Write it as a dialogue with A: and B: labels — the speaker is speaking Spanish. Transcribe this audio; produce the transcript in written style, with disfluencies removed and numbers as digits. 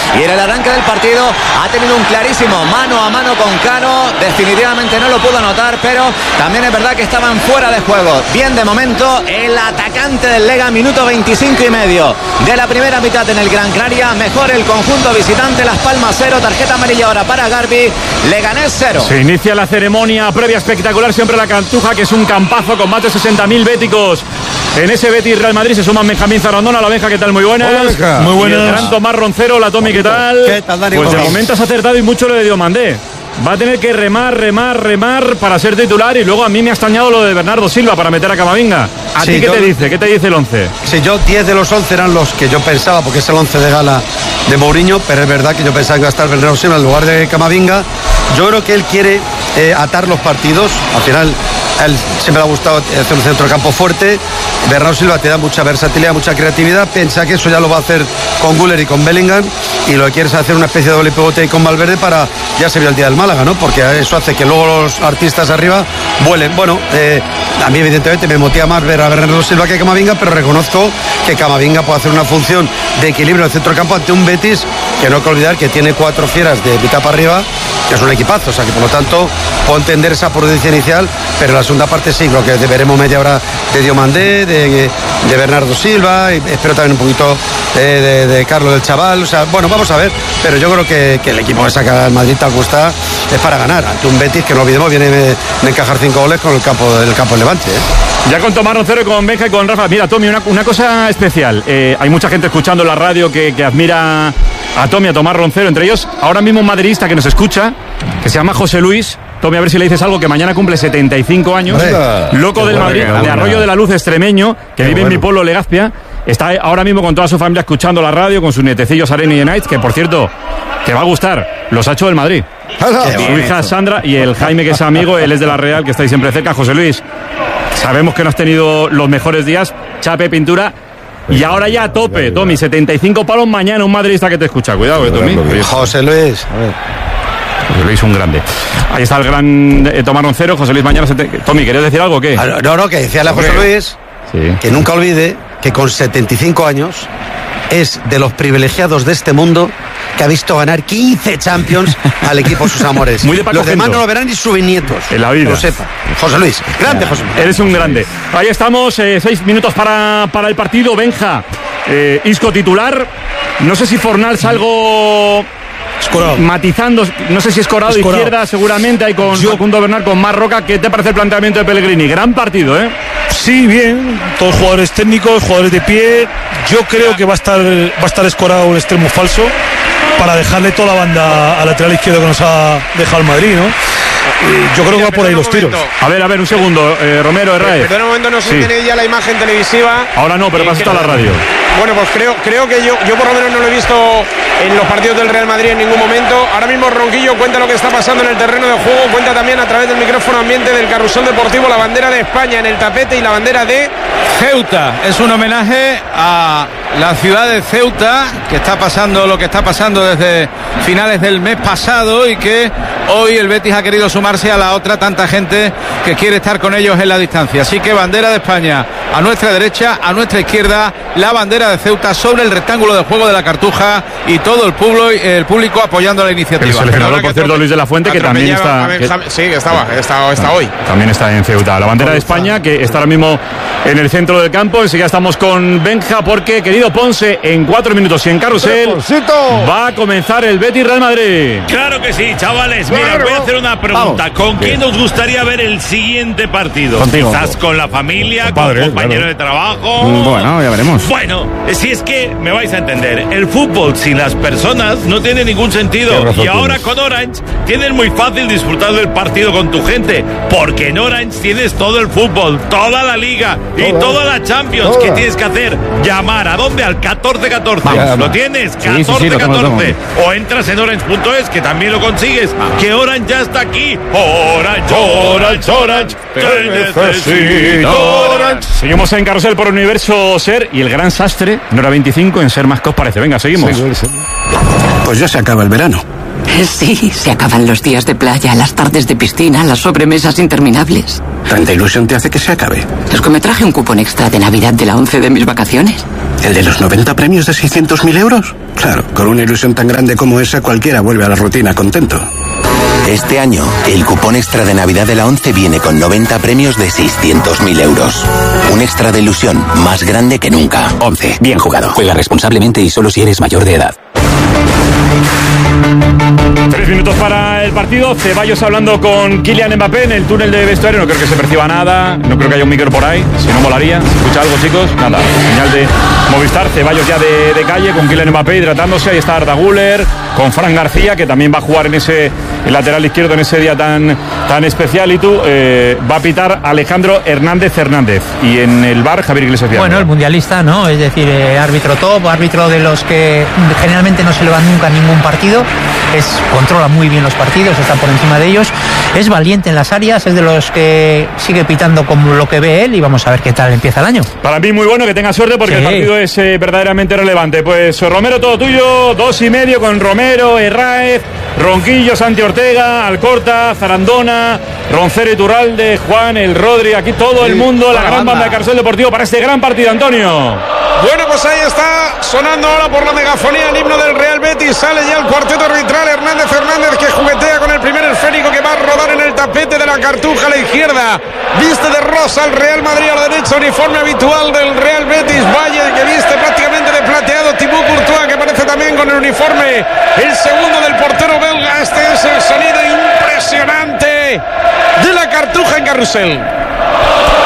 A: y en el arranque del partido ha tenido un clarísimo mano a mano con Cano. Definitivamente no lo pudo anotar, pero también es verdad que estaban fuera de juego. Bien de momento el atacante del Lega, minuto 25 y medio de la primera mitad en el Gran Canaria. Mejor el conjunto visitante, Las Palmas 0, tarjeta amarilla ahora para Garbi, Leganés 0.
B: Se inicia la ceremonia previa espectacular, siempre la Cartuja, que es un campazo con más de 60.000 béticos. En ese Betis Real Madrid se suman Benjamín Zarandona. La Benja, ¿qué tal? Muy buenas.
C: Hola,
B: muy buenas. Y el gran Tomás Roncero. La Tomi, ¿qué tal?
C: ¿Qué tal, Dani?
B: Pues de momento has acertado y mucho lo de Diomandé. Va a tener que remar para ser titular, y luego a mí me ha extrañado lo de Bernardo Silva para meter a Camavinga. ¿A ti qué te dice? ¿Qué te dice el 11?
C: Sí, yo 10 de los 11 eran los que yo pensaba, porque es el 11 de gala de Mourinho, pero es verdad que yo pensaba que iba a estar Bernardo Silva en lugar de Camavinga. Yo creo que él quiere atar los partidos. Al final, a él siempre le ha gustado hacer un centrocampo fuerte. Bernardo Silva te da mucha versatilidad, mucha creatividad. Piensa que eso ya lo va a hacer con Güler y con Bellingham, y lo que quiere es hacer una especie de doble pivote con Valverde para, ya se vio el día del Málaga, ¿no? Porque eso hace que luego los artistas arriba vuelen. Bueno, a mí evidentemente me motiva más ver a Bernardo Silva que a Camavinga, pero reconozco que Camavinga puede hacer una función de equilibrio en el centrocampo ante un Betis que no hay que olvidar que tiene 4 fieras de mitad para arriba, que es un equipazo. O sea que por lo tanto puedo entender esa prudencia inicial, pero en la segunda parte sí, creo que veremos media hora de Diomandé, de Bernardo Silva, y espero también un poquito de Carlos del Chaval. O sea, bueno, vamos a ver, pero yo creo que el equipo que saca el Madrid tal como está es para ganar ante un Betis que, no olvidemos, viene de encajar 5 goles con el campo del Levante.
B: Ya con Tomás Roncero, con Benja y con Rafa. Mira, Tommy, una cosa especial. Hay mucha gente escuchando la radio que admira a Tommy, a Tomás Roncero, entre ellos ahora mismo un madridista que nos escucha, que se llama José Luis. Tommy, a ver si le dices algo, que mañana cumple 75 años. Loco del Madrid, de Arroyo de la Luz, extremeño, que vive en mi pueblo, Legazpia. Está ahora mismo con toda su familia escuchando la radio, con sus nietecillos Areni y Nights, que por cierto, te va a gustar, los ha hecho del Madrid. Su hija Sandra y el Jaime, que es amigo, él es de la Real, que estáis siempre cerca. José Luis, sabemos que no has tenido los mejores días, chape, pintura, y ahora ya a tope. Tommy, 75 palos mañana, un madridista que te escucha. Cuidado, Tommy.
C: José Luis, a ver.
B: José Luis, un grande. Ahí está el gran Tomás Roncero. José Luis, mañana Tommy, ¿querías decir algo o qué?
C: No, que decía la José Luis, que nunca olvide que con 75 años es de los privilegiados de este mundo que ha visto ganar 15 Champions al equipo sus amores.
B: Muy de Paco
C: Los demás
B: Gento.
C: no lo verán ni sus nietos.
B: En la vida.
C: Que lo sepa. José Luis, grande José Luis.
B: Eres un grande. Ahí estamos, 6 minutos para el partido. Benja, Isco titular. No sé si Fornals algo...
D: Escorado.
B: Matizando, no sé si escorado de izquierda, seguramente hay con Facundo Bernal, con Marroca. ¿Qué te parece el planteamiento de Pellegrini? Gran partido, ¿eh?
D: Sí, bien, todos jugadores técnicos, jugadores de pie. Yo creo que va a estar escorado un extremo falso para dejarle toda la banda al lateral izquierdo que nos ha dejado el Madrid, ¿no? Yo creo que va por ahí los tiros.
B: A ver, un segundo, Romero, Herrera.
E: Perdón un momento, no sé si tenéis ya la imagen televisiva.
B: Ahora no, pero pasa toda la radio.
E: Bueno, pues creo que yo por lo menos no lo he visto en los partidos del Real Madrid en ningún momento. Ahora mismo Ronquillo cuenta lo que está pasando en el terreno de juego, cuenta también a través del micrófono ambiente del Carrusel Deportivo la bandera de España en el tapete y la bandera de
F: Ceuta. Es un homenaje a la ciudad de Ceuta, que está pasando lo que está pasando desde finales del mes pasado, y que hoy el Betis ha querido sumarse a la otra tanta gente que quiere estar con ellos en la distancia. Así que bandera de España a nuestra derecha, a nuestra izquierda la bandera de Ceuta sobre el rectángulo de juego de la Cartuja, y todo el público apoyando la iniciativa.
B: El seleccionador, por cierto, Luis de la Fuente, que también está...
E: Sí, que está hoy.
B: También está en Ceuta. La bandera de España, que está ahora mismo en el centro del campo. Enseguida estamos con Benja, porque, querido Ponce, en 4 minutos y en Carrusel va a comenzar el Betis Real Madrid.
G: Claro que sí, chavales. Mira, voy a hacer una pregunta. ¿Con quién os gustaría ver el siguiente partido?
B: Contigo.
G: Quizás con la familia, con compañeros de trabajo.
B: Bueno, ya veremos.
G: Bueno, si es que me vais a entender, el fútbol sin las personas no tiene ningún sentido. Y ahora con Orange tienes muy fácil disfrutar del partido con tu gente, porque en Orange tienes todo el fútbol, toda la liga y toda la Champions. ¿Qué tienes que hacer? Llamar. ¿A dónde? Al 1414. ¿Lo tienes? 1414. O entras en orange.es, que también lo consigues. Que Orange ya está aquí. Orange. Te necesito. Orange.
B: Seguimos en Carrusel por Universo Ser, y el gran sastre, Nora 25 en Ser Más, ¿qué os parece? Venga, seguimos.
C: Pues ya se acaba el verano.
H: Sí, se acaban los días de playa, las tardes de piscina, las sobremesas interminables.
I: ¿Tanta ilusión te hace que se acabe?
H: Es que me traje un cupón extra de Navidad de la 11 de mis vacaciones.
I: ¿El de los 90 premios de 600.000 euros? Claro, con una ilusión tan grande como esa, cualquiera vuelve a la rutina contento.
J: Este año, el cupón extra de Navidad de la 11 viene con 90 premios de 600.000 euros. Un extra de ilusión más grande que nunca.
K: 11. Bien jugado. Juega responsablemente y solo si eres mayor de edad.
B: 3 minutos para el partido. Ceballos hablando con Kylian Mbappé en el túnel de vestuario. No creo que se perciba nada. No creo que haya un micro por ahí. Si no, molaría. ¿Se escucha algo, chicos? Nada. Señal de Movistar. Ceballos ya de calle con Kylian Mbappé hidratándose. Ahí está Arda Güler con Fran García, que también va a jugar en ese lateral izquierdo en ese día tan especial. Y tú, va a pitar Alejandro Hernández. Y en el VAR, Javier Iglesias.
L: Bueno, el mundialista, ¿no? Es decir, árbitro top, árbitro de los que generalmente no se le va nunca a ningún partido. Controla muy bien los partidos, está por encima de ellos, es valiente en las áreas, es de los que sigue pitando como lo que ve él y vamos a ver qué tal empieza el año.
B: Para mí muy bueno, que tenga suerte porque sí, el partido es verdaderamente relevante. Pues Romero, todo tuyo, 2,5 con Romero, Herráez, Ronquillo, Santi Ortega, Alcorta, Zarandona, Roncero, Iturralde, Juan, el Rodri, aquí todo el mundo, la gran banda de Carrusel Deportivo para este gran partido, Antonio.
E: Bueno, pues ahí está sonando ahora por la megafonía el himno del Real Betis. Sale ya el cuarteto arbitral. Hernández que juguetea con el primer esférico que va a rodar en el tapete de la Cartuja a la izquierda. Viste de rosa el Real Madrid a la derecha, uniforme habitual del Real Betis. Valle que viste prácticamente de plateado. Thibaut Courtois que aparece también con el uniforme. El segundo del portero belga. Este es el sonido impresionante de la Cartuja en Carrusel.